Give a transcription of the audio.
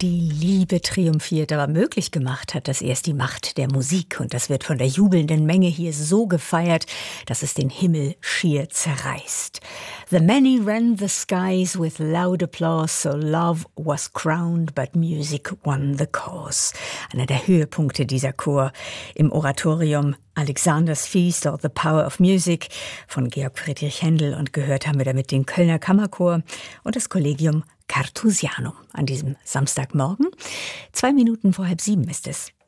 Die Liebe triumphiert, aber möglich gemacht hat das erst die Macht der Musik. Und das wird von der jubelnden Menge hier so gefeiert, dass es den Himmel schier zerreißt. The many rend the skies with loud applause, so love was crowned, but music won the cause. Einer der Höhepunkte dieser Chor im Oratorium Alexanders Feast or the Power of Music von Georg Friedrich Händel. Und gehört haben wir damit den Kölner Kammerchor und das Collegium Cartusianum an diesem Samstagmorgen. 2 Minuten vor 6:30 ist es.